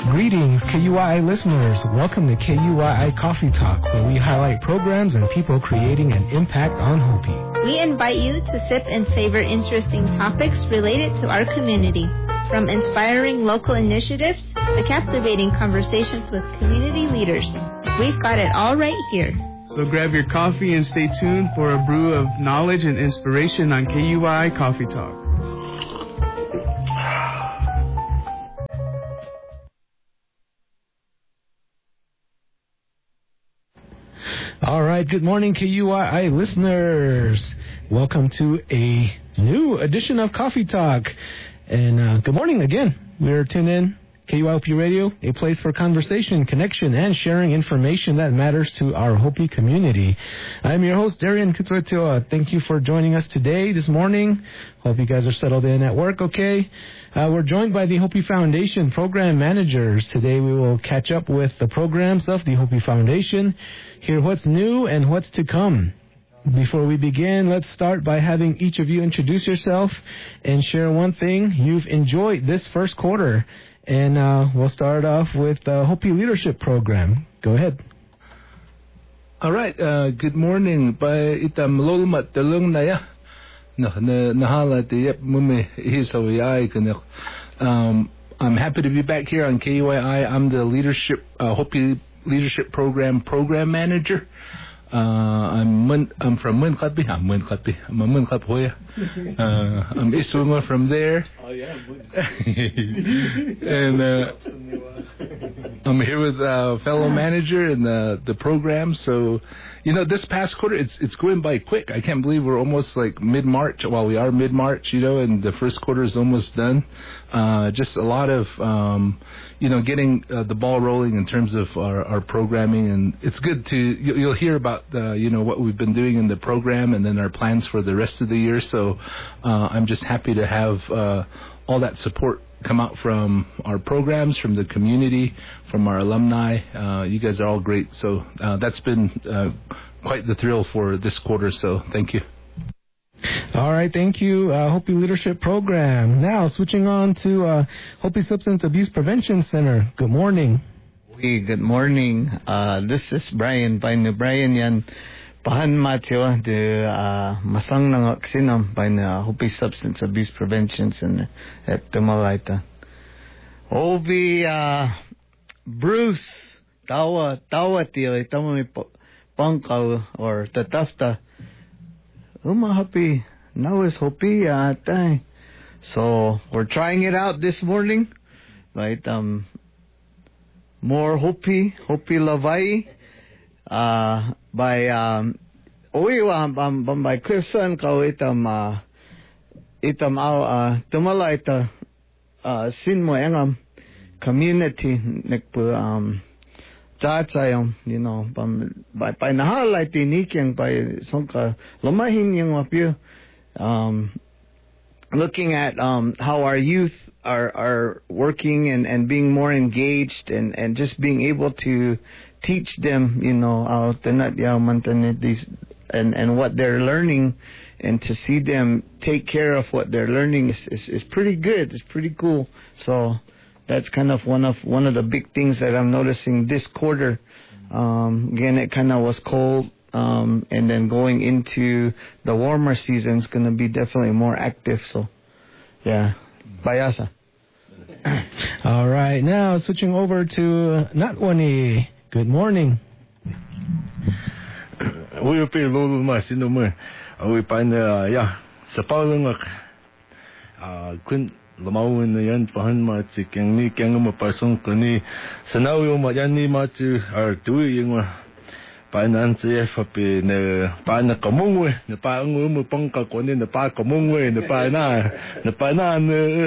Greetings, KUII listeners. Welcome to KUII Coffee Talk, where we highlight programs and people creating an impact on Hopi. We invite you to sip and savor interesting topics related to our community, from inspiring local initiatives to captivating conversations with community leaders. We've got it all right here. So grab your coffee and stay tuned for a brew of knowledge and inspiration on KUII Coffee Talk. All right, good morning, KUII listeners. Welcome to a new edition of Coffee Talk. And good morning again. We're tuned in, KUIOP Radio, a place for conversation, connection, and sharing information that matters to our Hopi community. I'm your host, Darian Kutsuetoa. Thank you for joining us today, this morning. Hope you guys are settled in at work, okay? We're joined by the Hopi Foundation program managers. Today we will catch up with the programs of the Hopi Foundation, hear what's new and what's to come. Before we begin, let's start by having each of you introduce yourself and share one thing you've enjoyed this first quarter. And we'll start off with the Hopi Leadership Program. Go ahead. All right. Good morning. By itam lolmat telung na ya. Nahala tiyep mumi hisawiyai kana. I'm happy to be back here on KUII. I'm the Hopi Leadership Program manager. I'm from Munkatpi. I'm a Munkatp Hoya. I'm Iswunga from there. Oh yeah. And I'm here with fellow manager in the program. So, this past quarter it's going by quick. I can't believe we're almost like mid-March. Well, we are mid-March, and the first quarter is almost done. Just a lot of getting the ball rolling in terms of our programming, and it's good to you'll hear about what we've been doing in the program and then our plans for the rest of the year. So I'm just happy to have all that support come out from our programs, from the community, from our alumni. You guys are all great. So that's been quite the thrill for this quarter. So thank you. All right, thank you, Hopi Leadership Program. Now, switching on to Hopi Substance Abuse Prevention Center. Good morning. Good morning. This is Brian. Brian yan. Pahan Mateo de masang nang aksinam by the Hopi Substance Abuse Prevention Center at Tamalaita. Hopi Bruce tawa tili tamami pangkaw or tatafta. Happy now is Hopi tay. So we're trying it out this morning, right? More Hopi Lavai by by Clifson kau itam Tumalaita sin mo engam community nekpu Chachayom, by nahalay tinikyang by songka lumahin yung apyo, looking at how our youth are working and being more engaged and just being able to teach them, and what they're learning, and to see them take care of what they're learning is pretty good. It's pretty cool. So that's kind of one of the big things that I'm noticing this quarter. Again, it kind of was cold, and then going into the warmer season is going to be definitely more active. So, yeah, Bayasa. All right, now switching over to Natwani. Good morning. We pay lulu mas ino mo. We find sa paulungak kun lamawin na yan pahan machi keng ni keng mo pasong kani sanaw yo ma yan ni machi ar tuwi yung paanan siya papi na paana kamungwe na paangu mo pangka koni na pa kamungwe na paana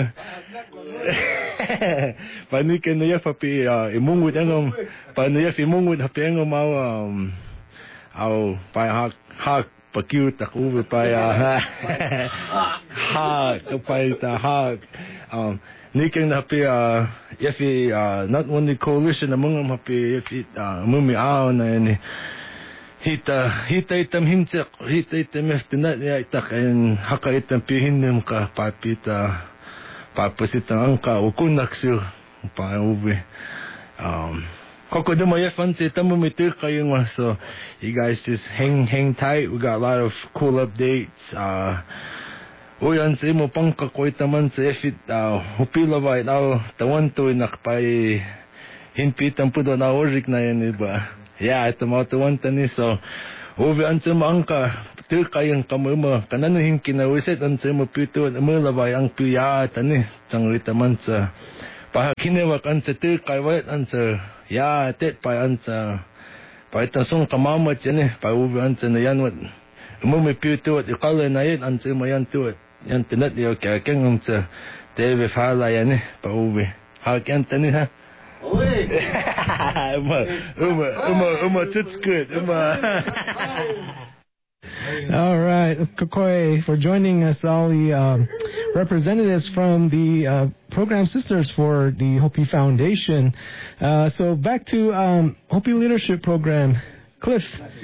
panikin na ya papi imungwit ang paniya imungwit hapi ang mau au pa hak pakiut ako pa hak kapay ta hak niking na hapi yafi not only coalition among hapi yafi mumi aw na ni hita itam hinsak hita itam estinat ya itak en haka itam pihin ka papita papasita angka ukunak siyo pa uwi. Kokoduma yafansi tamumitu kayungwa. So you guys just hang tight. We got a lot of cool updates. Uyan sa imo pangkakoy taman sa efit hupila ba itaw tawanto nakpay hinpitan po na orik na yan iba. Yeah, ito mga tawanta ni so uwi an sa maangka kayang kamuma kananuhin kinawisit an sa imo pito amulabay ang piya tani sangrita man sa pahakinewak an sa kaywat an sa ya tet pa an sa pa itasong kamamat yan pa uwi an sa nayan wat umumi pito at ikala na yan an sa mayan tuwat yan tinat niyo kaya keng sa David Fala yan pa uwi hakyan tani ha uwi it's good All right, Kokoy, for joining us, all the representatives from the program sisters for the Hopi Foundation. So back to Hopi Leadership Program. Cliff,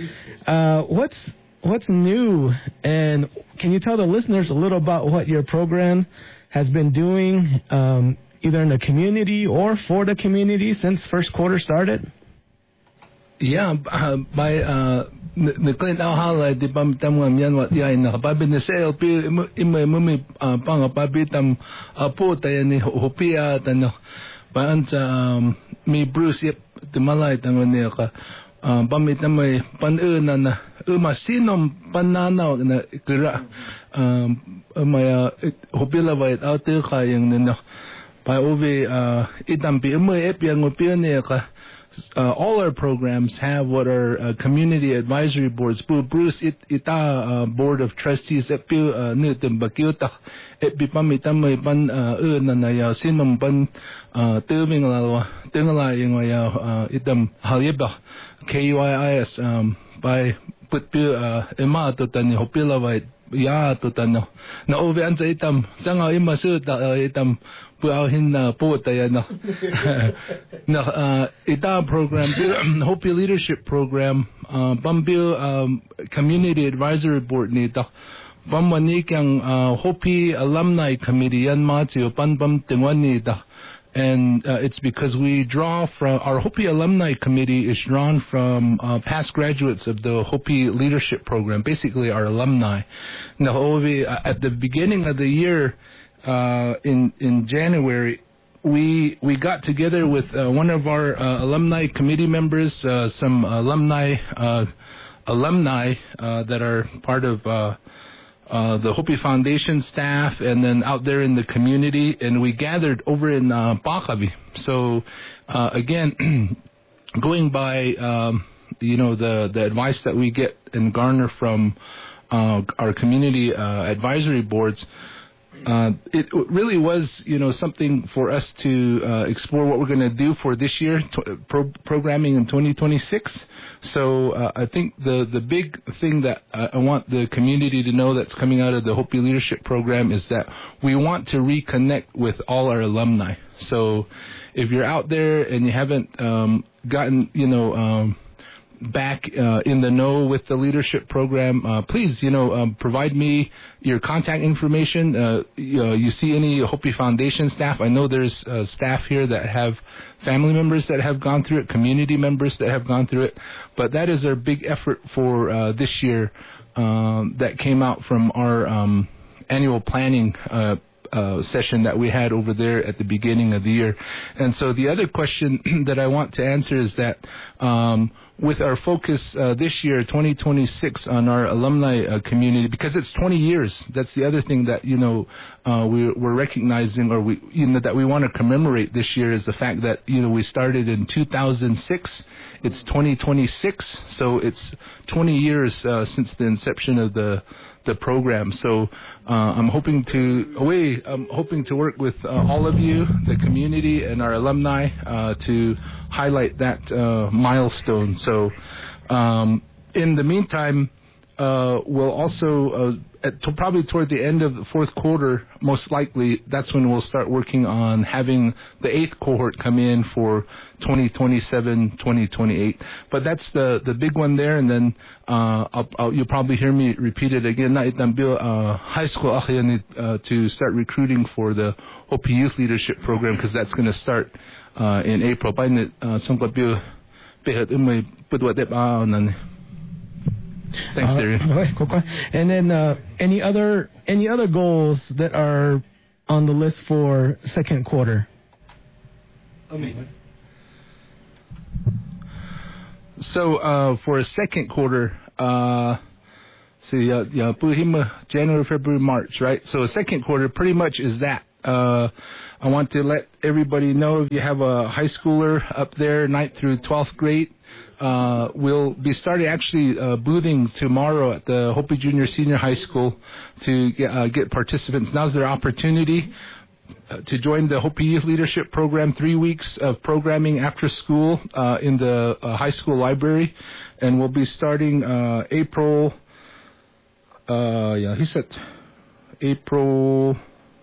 what's new, and can you tell the listeners a little about what your program has been doing, either in the community or for the community since first quarter started? Yeah, by Clint Alhala, the Bamtam Yanwa Yan, Babi the sale, Mummy Pangapabitam, Apota, and Hopia, and Bant me Bruce, the Malite, and Neka, Bamitamay, Panuna, Umasinom, Panana, and Gira, my Hopila White out there, and by Ovi, Itampi, Epian, Opioneka. All our programs have what are community advisory boards. Bruce ita board of trustees epi nutem bakiutak epi pamitamay pan nanaya sinom pan tubing lalwa tingala yung itam halyeba KUIS by put ema to tani hopila white ya to tano na ovi ansa itam sanga imasuta itam puahin na puta yan na ita program Hopi Leadership Program Bambio Community Advisory Board nito Bamwanik ang Hopi Alumni Committee yan matio panbam tingwan nito. And it's because we draw from our Hopi Alumni Committee is drawn from past graduates of the Hopi Leadership Program, basically our alumni. Now, at the beginning of the year, in January, we got together with one of our alumni committee members, some alumni that are part of the Hopi Foundation staff, and then out there in the community, and we gathered over in Bakabi. So again, going by the advice that we get and garner from our community advisory boards. It really was, something for us to explore what we're going to do for this year, programming in 2026. So I think the big thing that I want the community to know that's coming out of the Hopi Leadership Program is that we want to reconnect with all our alumni. So if you're out there and you haven't gotten, back in the know with the leadership program, please, provide me your contact information. You see any Hopi Foundation staff? I know there's staff here that have family members that have gone through it, community members that have gone through it. But that is our big effort for this year that came out from our annual planning session that we had over there at the beginning of the year. And so the other question that I want to answer is that with our focus this year, 2026, on our alumni community, because it's 20 years. That's the other thing that we're recognizing, or that we want to commemorate this year, is the fact that we started in 2006. It's 2026, so it's 20 years since the inception of the program. So I'm hoping to work with all of you, the community, and our alumni to highlight that milestone. So in the meantime, we'll also probably toward the end of the fourth quarter, most likely, that's when we'll start working on having the 8th cohort come in for 2027, 2028. But that's the big one there, and then you'll probably hear me repeat it again. High school to start recruiting for the Hopi Youth Leadership Program, because that's going to start in April. Thanks, Darian. And then any other goals that are on the list for second quarter? So for a second quarter, January, February, March, right? So a second quarter pretty much is that. I want to let everybody know, if you have a high schooler up there, 9th through 12th grade, we'll be starting actually boothing tomorrow at the Hopi Junior Senior High School to get participants. Now's their opportunity to join the Hopi Youth Leadership Program. 3 weeks of programming after school in the high school library, and we'll be starting April. He said April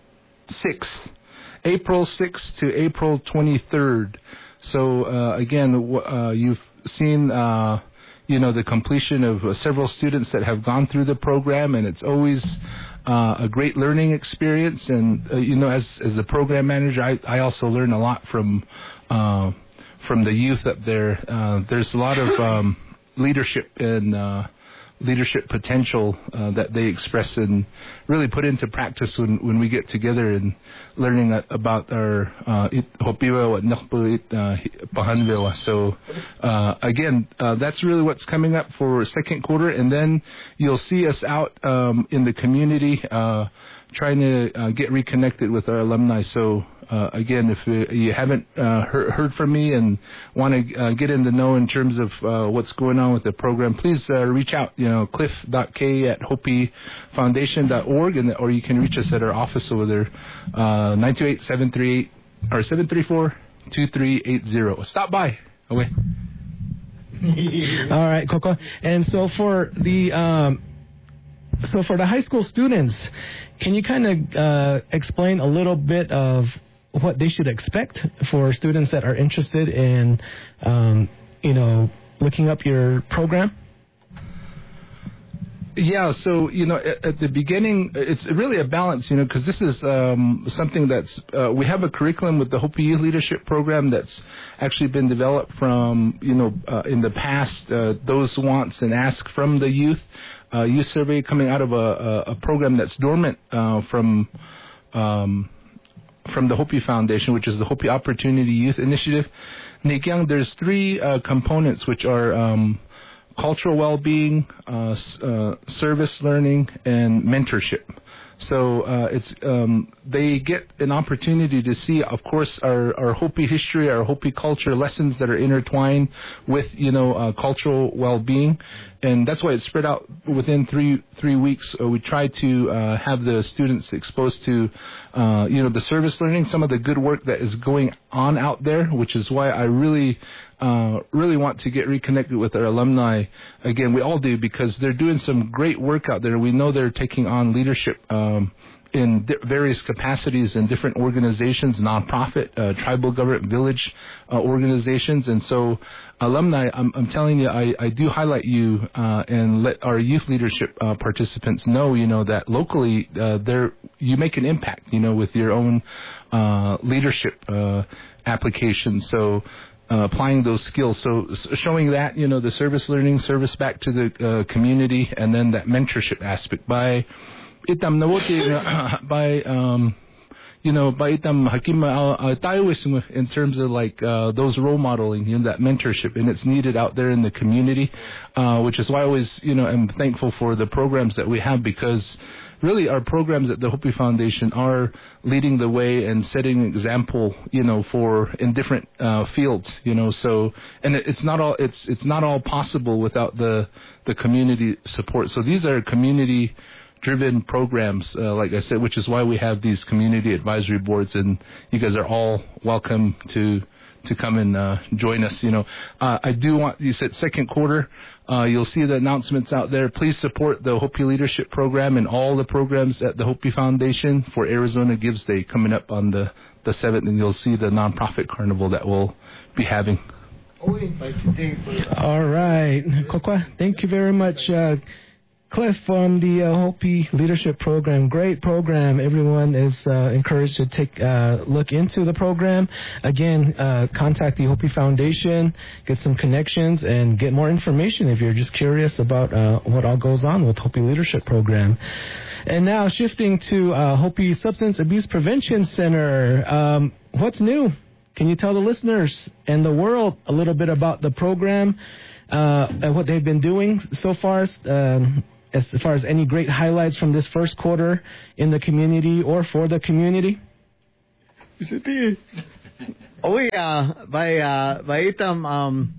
6th to April 23rd. So again, you've seen the completion of several students that have gone through the program, and it's always a great learning experience. And as the program manager, I also learn a lot from the youth up there. There's a lot of leadership and leadership potential that they express and really put into practice when we get together and learning about our Hopiwa Pahanvewa. So again, that's really what's coming up for second quarter, and then you'll see us out in the community trying to get reconnected with our alumni. So again, if you haven't heard from me and want to get in the know in terms of what's going on with the program, please reach out, cliff.k@hopifoundation.org, or you can reach us at our office over there, 928-734-2380. Stop by. Okay. All right, Coco. And so for the high school students, can you kind of explain a little bit of what they should expect for students that are interested in, looking up your program? Yeah, so, at the beginning, it's really a balance, because this is something that's, we have a curriculum with the Hopi Youth Leadership Program that's actually been developed from, in the past, those wants and asks from the youth survey coming out of a program that's dormant from the Hopi Foundation, which is the Hopi Opportunity Youth Initiative. Nikyang, there's 3 components, which are cultural well-being, service learning, and mentorship. So it's they get an opportunity to see, of course, our Hopi history, our Hopi culture, lessons that are intertwined with cultural well-being, and that's why it's spread out within three weeks. We try to have the students exposed to the service learning, some of the good work that is going on out there, which is why I really want to get reconnected with our alumni again. We all do, because they're doing some great work out there. We know they're taking on leadership in various capacities in different organizations, nonprofit, tribal government, village organizations. And so alumni, I'm telling you, I do highlight you and let our youth leadership participants know, that locally you make an impact, with your own leadership application. So applying those skills. So showing that, the service learning, service back to the community, and then that mentorship aspect by itam nawote by itam hakima taoism in terms of those role modeling, that mentorship, and it's needed out there in the community, which is why I always am thankful for the programs that we have, because really our programs at the Hopi Foundation are leading the way and setting an example, for in different fields, so, and it's not all possible without the community support. So these are community driven programs, like I said, which is why we have these community advisory boards, and you guys are all welcome to to come and join us. I do want, you said second quarter, you'll see the announcements out there. Please support the Hopi Leadership Program and all the programs at the Hopi Foundation for Arizona Gives Day coming up on the 7th, and you'll see the nonprofit carnival that we'll be having. All right. Kokwa, thank you very much, Cliff, from the Hopi Leadership Program. Great program. Everyone is encouraged to take a look into the program. Again, contact the Hopi Foundation, get some connections, and get more information if you're just curious about what all goes on with Hopi Leadership Program. And now shifting to Hopi Substance Abuse Prevention Center. What's new? Can you tell the listeners and the world a little bit about the program and what they've been doing so far, as far as any great highlights from this first quarter in the community or for the community? Oh yeah, by itam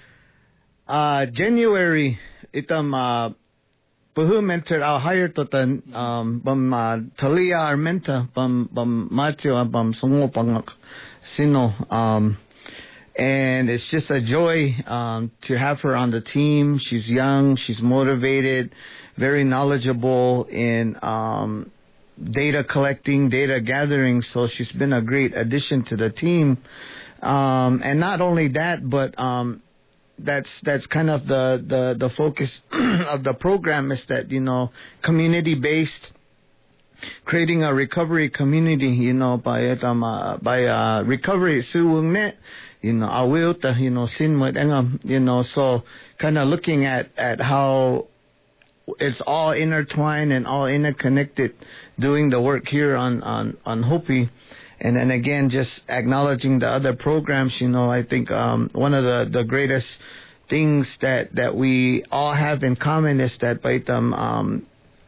January itam puhu mentor our hire totan bam Talia Armenta bam Matthew bam Songo pangak sino and it's just a joy to have her on the team. She's young, she's motivated, very knowledgeable in data collecting, data gathering, so she's been a great addition to the team. And not only that, but that's kind of the focus of the program is that, community based, creating a recovery community, by recovery suwungne, awilta, sinmut engam, so kind of looking at how it's all intertwined and all interconnected, doing the work here on Hopi. And then again, just acknowledging the other programs, I think one of the greatest things that we all have in common is that baitam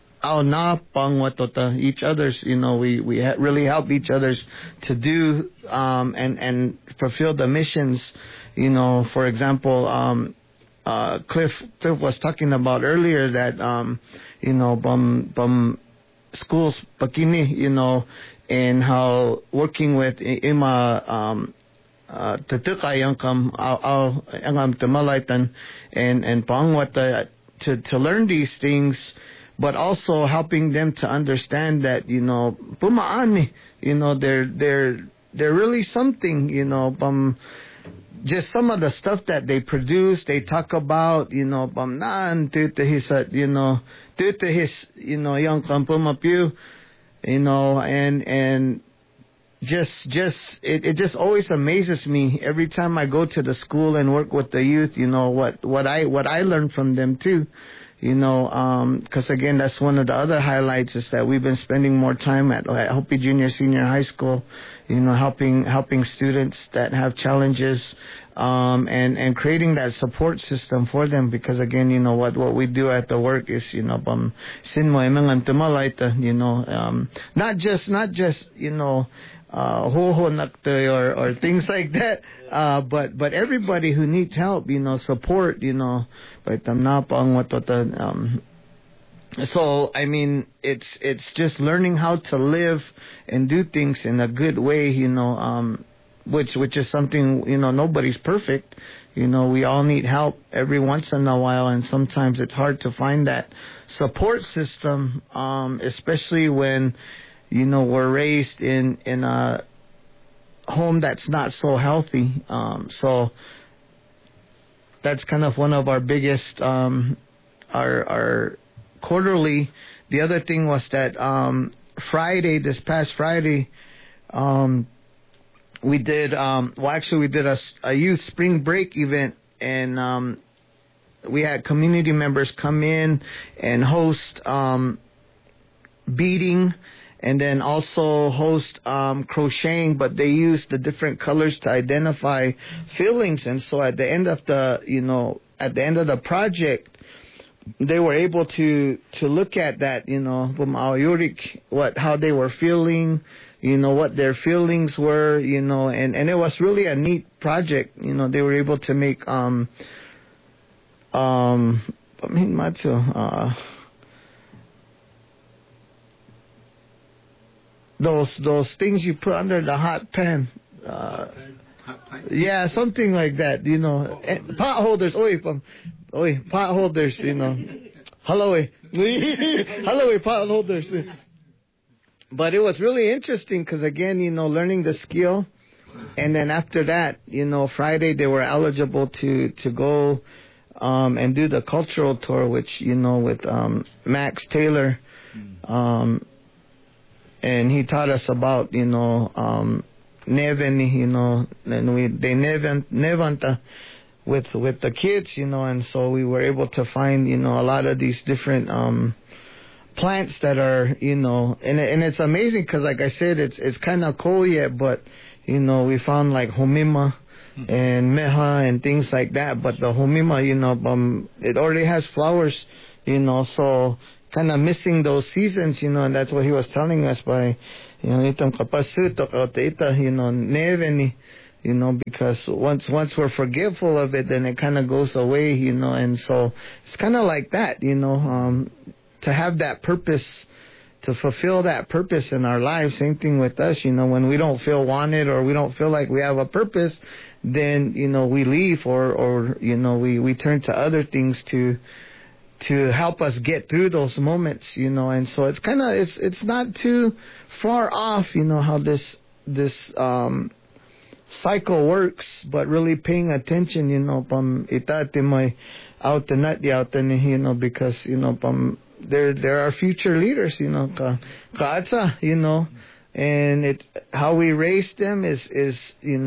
each other's, we really help each other's to do and fulfill the missions. For example, Cliff was talking about earlier that bum schools pakini, and how working with ima and pangwata to learn these things, but also helping them to understand that pumaani, they're really something, just some of the stuff that they produce, they talk about, bamnaan due to his young kampumapyu, and just it just always amazes me every time I go to the school and work with the youth, what I learn from them too. Because again, that's one of the other highlights is that we've been spending more time at Hopi Junior Senior High School, helping students that have challenges, and creating that support system for them. Because again, what we do at the work is, not just or things like that, but everybody who needs help, support, so I mean, it's just learning how to live and do things in a good way, which is something, nobody's perfect. We all need help every once in a while, and sometimes it's hard to find that support system, especially when we're raised in a home that's not so healthy. So that's kind of one of our biggest, our quarterly. The other thing was that this past Friday, we did a youth spring break event, and we had community members come in and host beading, and then also host crocheting, but they used the different colors to identify feelings. And so at the end of the project, they were able to look at that, how they were feeling, what their feelings were, and it was really a neat project. They were able to make those things you put under the hot pan. Yeah, something like that, you know. Potholders, potholders, you know. Hello, potholders. But it was really interesting because, again, you know, learning the skill. And then after that, you know, Friday they were eligible to go and do the cultural tour, which, you know, with Max Taylor. And he taught us about, you know, Neven, you know, and they Nevanta with the kids, you know, and so we were able to find, you know, a lot of these different plants that are, you know, and it's amazing because, like I said, it's kind of cold yet, but, you know, we found like homima and meha and things like that, but the homima, you know, it already has flowers, you know, so kind of missing those seasons, you know, and that's what he was telling us by, you know, you know, neveni, you know, because once we're forgetful of it, then it kind of goes away, you know, and so it's kind of like that, you know, to have that purpose, to fulfill that purpose in our lives. Same thing with us, you know, when we don't feel wanted or we don't feel like we have a purpose, then, you know, we leave or you know, we turn to other things to help us get through those moments, you know, and so it's kind of, it's not too far off, you know, how this cycle works, but really paying attention, you know, you know, because, you know, there are future leaders, you know, you know, and how we raise them is, you know,